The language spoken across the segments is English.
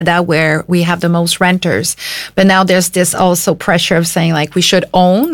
that where we have the most renters, but now there's this also pressure of saying like we should own.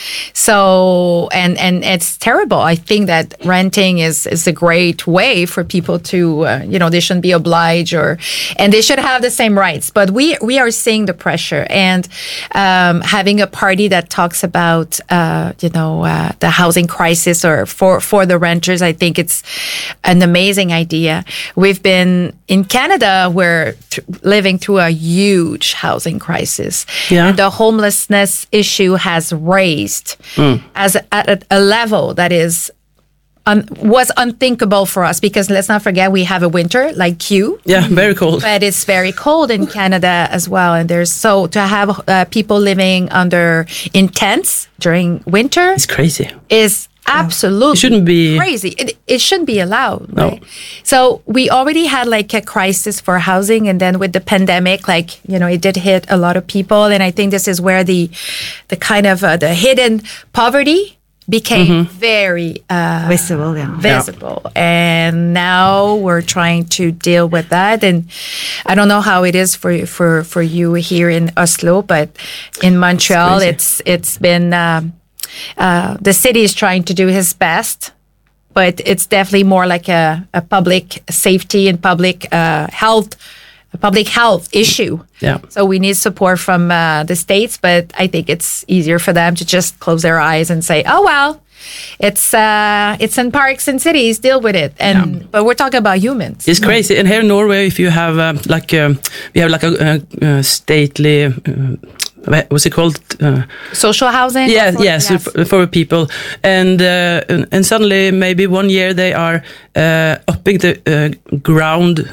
So and it's terrible. I think that renting is a great way for people to they shouldn't be obliged and they should have the same rights. But we are seeing the pressure, and having a party that talks about the housing crisis or for the renters, I think it's an amazing idea. We've been in Canada, we're living through a huge housing crisis. Yeah. And the homelessness issue has raised at a level that is was unthinkable for us, because let's not forget we have a winter like you. Yeah, very cold. But it's very cold in Canada as well. And to have people living in tents during winter. It's crazy. Is absolutely it shouldn't be crazy. It shouldn't be allowed. No. Right? So we already had like a crisis for housing, and then with the pandemic, it did hit a lot of people. And I think this is where the kind of the hidden poverty became very visible. Yeah. Visible. And now we're trying to deal with that. And I don't know how it is for you here in Oslo, but in Montreal, it's been the city is trying to do his best, but it's definitely more like a public safety and public health issue. Yeah. So we need support from the states, but I think it's easier for them to just close their eyes and say, "Oh well, it's in parks and cities, deal with it." But we're talking about humans. It's crazy. And here in Norway, if you have we have like a stately. What's it called? Social housing. Yes. For people, and suddenly maybe one year they are upping the ground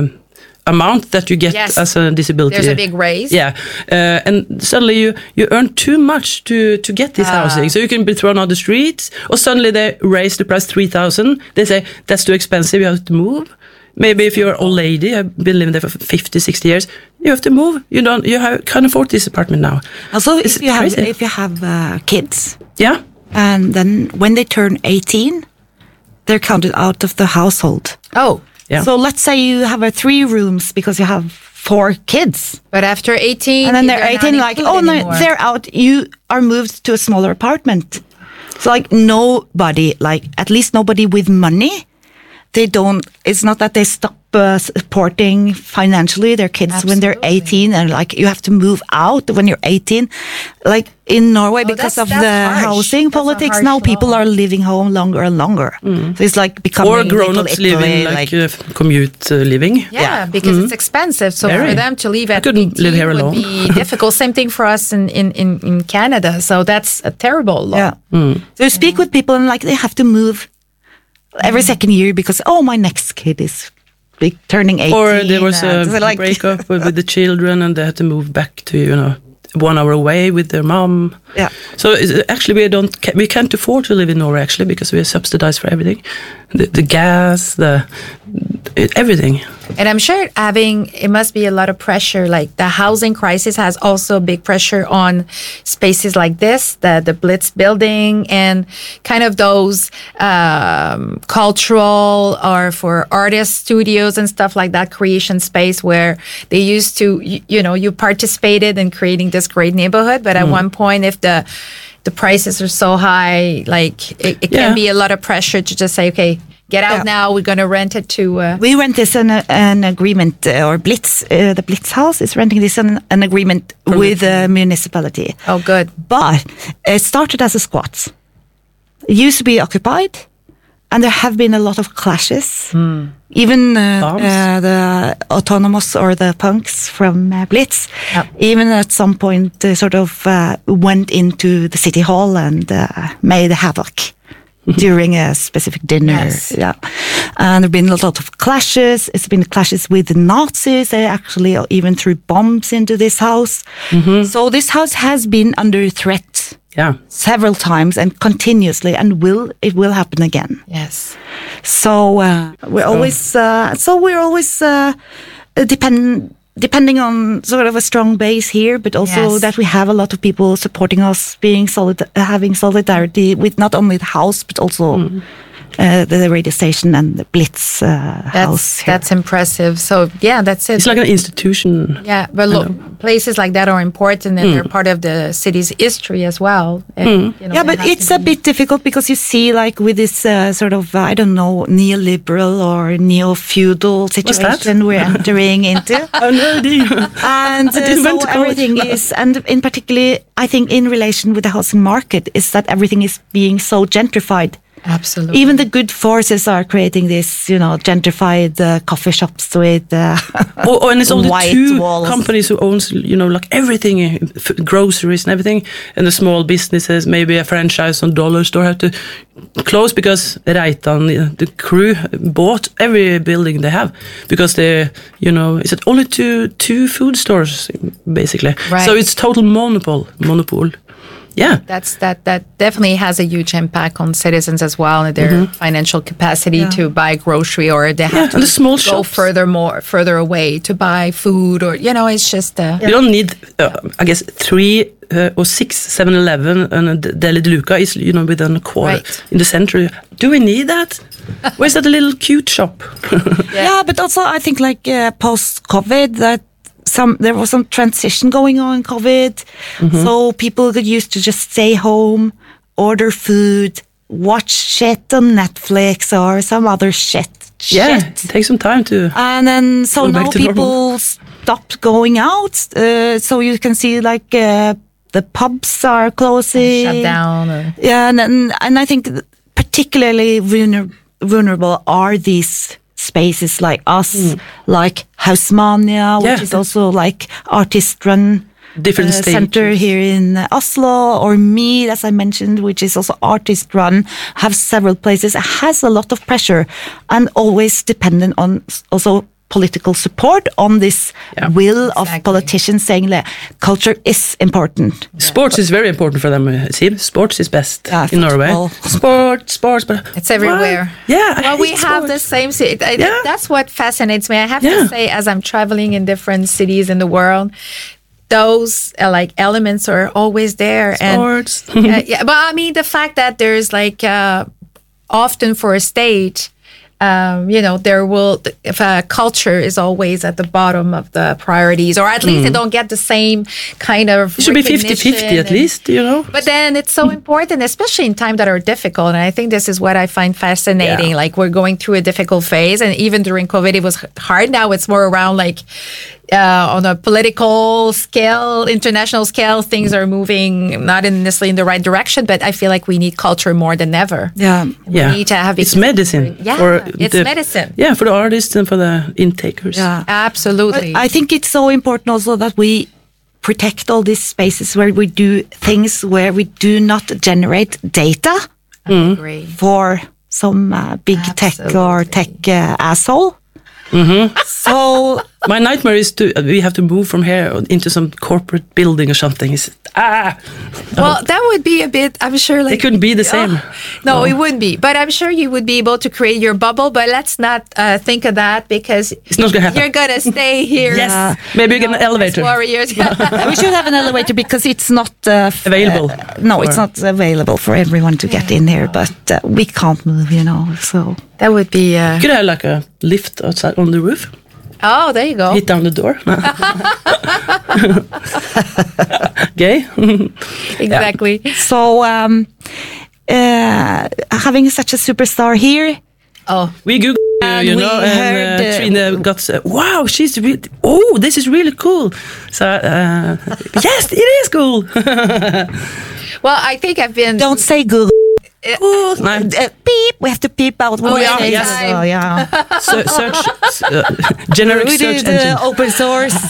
amount that you get as a disability. There's a big raise. Yeah, and suddenly you earn too much to get this housing, so you can be thrown on the streets. Or suddenly they raise the price 3,000. They say that's too expensive. You have to move. Maybe if you're an old lady, I've been living there for 50, 60 years, you have to move. Can't afford this apartment now. Also, if you have kids, yeah, and then when they turn 18, they're counted out of the household. Oh, yeah. So let's say you have 3 rooms because you have 4 kids. But after 18, and then they're 18, like, oh no, they're out. You are moved to a smaller apartment. So like nobody, at least nobody with money. It's not that they stop supporting financially their kids when they're 18, and you have to move out when you're 18. Like in Norway, because of the housing politics, now people are living home longer and longer. So it's becoming or grown-ups living commute living. Yeah, because it's expensive. So for them to leave at 18 live here would alone. be difficult. Same thing for us in Canada. So that's a terrible law. Yeah. So you speak with people and they have to move every second year because my next kid is turning 18. Or there was a breakup with the children and they had to move back to 1 hour away with their mom. Yeah. So actually we can't afford to live in Norway actually, because we are subsidized for everything, the gas, everything. And I'm sure it must be a lot of pressure. Like the housing crisis has also big pressure on spaces like this, the Blitz building, and kind of those cultural or for artist studios and stuff like that, creation space where they used to, you participated in creating this great neighborhood. But at one point, if the prices are so high, it can be a lot of pressure to just say, okay, get out now. We're going to rent it to. We rent this an agreement, or Blitz, the Blitz House is renting this an agreement with the municipality. Oh, good. But it started as a squat. It used to be occupied, and there have been a lot of clashes. Even the autonomous or the punks from Blitz, even at some point, sort of went into the city hall and made havoc. During a specific dinner. Yes. Yeah. And there have been a lot of clashes. It's been clashes with the Nazis. They actually even threw bombs into this house. So this house has been under threat several times and continuously, and it will happen again. Yes. So we're always depending on sort of a strong base here, but also that we have a lot of people supporting us, having solidarity with not only the house, but also the radio station and the Blitz house. That's impressive. So yeah, that's it. It's like an institution. Yeah, but look, places like that are important, and they're part of the city's history as well. And, you know, Yeah, but it's a bit difficult because you see, like, with this sort of, I don't know, neoliberal or neo-feudal situation we're entering into. I have no idea. And so everything is, and in particular, I think in relation with the housing market, is that everything is being so gentrified. Absolutely. Even the good forces are creating this, you know, gentrified coffee shops with and it's only white two walls. companies who owns, you know, like everything, groceries and everything, and the small businesses, maybe a franchise on dollar store have to close because Reitan, the crew, bought every building they have because they, you know, it's only two food stores basically. Right. So it's total monopoly. Yeah. That definitely has a huge impact on citizens as well, and their financial capacity to buy grocery, or they have to and the small go shops. further away to buy food, or you know, it's just. You don't need, I guess, 3 or 6 7-Eleven and a Deli de Luca is, you know, within a quarter Right. in the center. Do we need that? Where's that little cute shop? Yeah, but also I think like post-COVID that there was some transition going on in COVID, so people could used to just stay home, order food, watch shit on Netflix or some other shit. Yeah, take some time to. And then so Go back now to people normal. stopped going out, so you can see like the pubs are closing, Shut down. Or, Yeah, and I think particularly vulnerable are these spaces like us, like Hausmania, which is also like artist-run Different stages. center here in Oslo, or Mead, as I mentioned, which is also artist-run, have several places. It has a lot of pressure and always dependent on also political support on this will of politicians saying that culture is important. Sports is very important for them. See, sports is best in Norway. Sports, but it's everywhere. Yeah, well, we have the same. That's what fascinates me. I have to say, as I'm traveling in different cities in the world, those like elements are always there. Sports. And but I mean the fact that there's like often for a state. You know, if a culture is always at the bottom of the priorities, or at least they don't get the same kind of. It should be 50-50 at least, you know. But then it's so important, especially in times that are difficult. And I think this is what I find fascinating. Yeah. Like we're going through a difficult phase, and even during COVID, it was hard. Now it's more around like on a political scale, international scale, things are moving not necessarily in the right direction. But I feel like we need culture more than ever. Yeah, we need to have it's medicine. Yeah. It's medicine. Yeah, for the artists and for the intakers. Yeah, absolutely. But I think it's so important also that we protect all these spaces where we do things where we do not generate data for some big tech or tech asshole. So my nightmare is we have to move from here into some corporate building or something. Well, that would be a bit, I'm sure, like it couldn't be the same. No, it wouldn't be. But I'm sure you would be able to create your bubble. But let's not think of that, because it's not going to happen. You're going to stay here. Yes, maybe you get an elevator. Warriors. We should have an elevator because it's not available. It's not available for everyone to get in here. But we can't move, you know. So that would be. You could have like a lift outside on the roof. Oh, there you go. Hit down the door. Gay. Exactly. Yeah. So having such a superstar here. Oh, we Googled you know, and Trine got, wow, she's really, this is really cool. So, yes, it is cool. Well, I think I've been. Don't say Google. Beep. We have to beep out. Yes. Search. Generic search engine. Open source.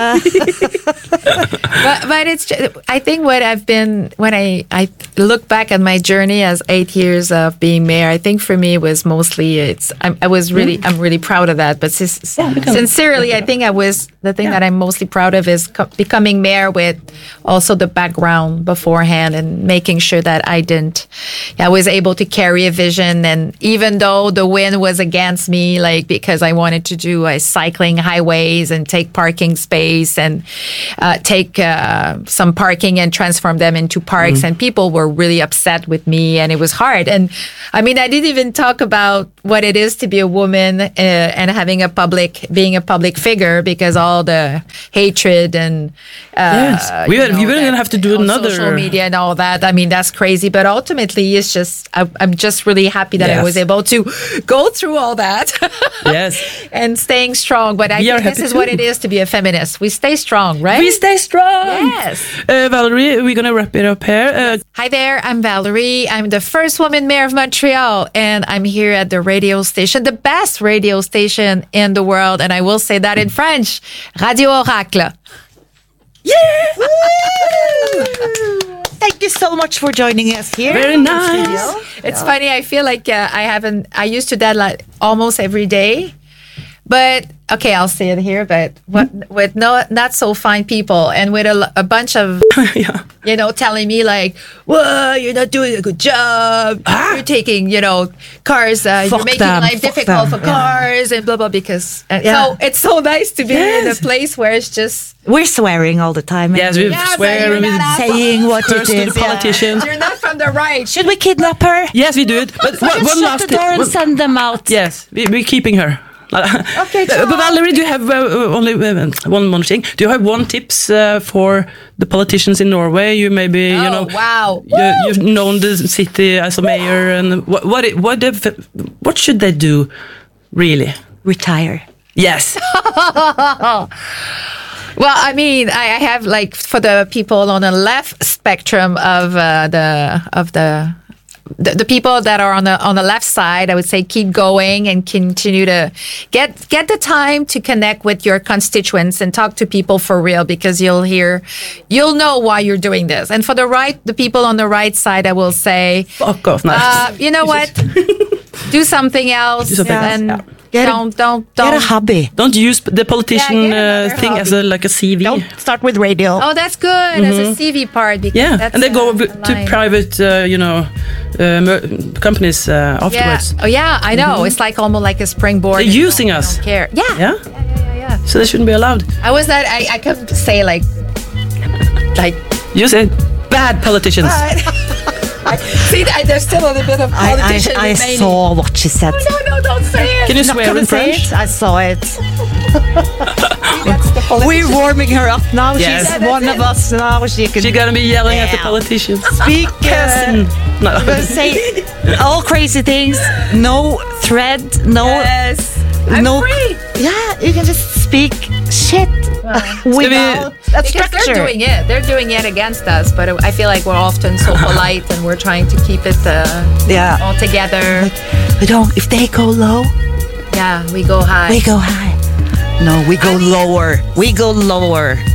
But it's. I think what I've been when I look back at my journey as 8 years of being mayor. I think for me it was mostly I'm really proud of that. But sincerely, I think the thing that I'm mostly proud of is becoming mayor with also the background beforehand and making sure that I didn't I was able to carry a vision. And even though the wind was against me, like because I wanted to do cycling highways and take parking space and take some parking and transform them into parks, and people were really upset with me, and it was hard. And I mean, I didn't even talk about what it is to be a woman and being a public figure, because all the hatred and we wouldn't even have to do another social media and all that. I mean, that's crazy. But ultimately, it's just I'm just really happy that I was able to go through all that. Yes, and staying strong. But I think this is what it is to be a feminist. We stay strong, right? We stay strong. Yes. Valerie, we're gonna wrap it up here. Hi there, I'm Valerie. I'm the first woman mayor of Montreal, and I'm here at the radio station, the best radio station in the world, and I will say that in French, Radio Oracle. Yeah! Thank you so much for joining us here. Very nice. It's funny. I feel like I used to that like almost every day, but okay, I'll say it here. But with not so fine people, and with a bunch of telling me like, "Well, you're not doing a good job. You're taking cars. You're making life difficult for cars and blah blah." Because so it's so nice to be in a place where it's just. We're swearing all the time. Yes, we swear. We're saying what it is. The politicians. You're not from the right. Should we kidnap her? Yes, we do it. But one last shut the door and send them out. Yes, we're keeping her. Okay, but Valerie, do you have only one more thing? Do you have one tips for the politicians in Norway? You maybe wow. You've known the city as a mayor, and what should they do? Really, retire. Yes. Well, I mean, I have like for the people on the left spectrum of the people that are on the left side, I would say keep going and continue to get the time to connect with your constituents and talk to people for real, because you'll know why you're doing this. And for the right, the people on the right side, I will say, fuck off, you know what? Do something else. And don't get a hobby. Don't use the politician thing as a CV. Don't start with radio. Oh, that's good as a CV part. Because that's and they go to private, companies afterwards. Yeah. Oh, yeah, I know. It's like almost like a springboard. They're using us. Don't care. Yeah. So they shouldn't be allowed. I could say like. You said bad politicians. See, there's still a little bit of politician I remaining. saw what she said. No, don't say it. Can you swear in French? I saw it. That's the politician. We're warming her up now. Yes. She's one of us now. She's gonna be yelling at the politicians. Speak. Say all crazy things. No thread. No. Yes. I'm free. Yeah, you can just speak shit without a structure. Because they're doing it against us, but I feel like we're often so polite and we're trying to keep it all together. But if they go low, we go high. We go high. No, we go lower. We go lower.